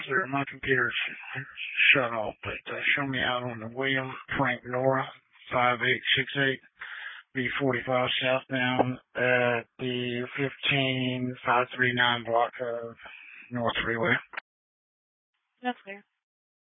browser, my computer's shut off, but show me out on the William Frank Nora 5868 B45 southbound at the 15539 block of North Freeway. That's clear.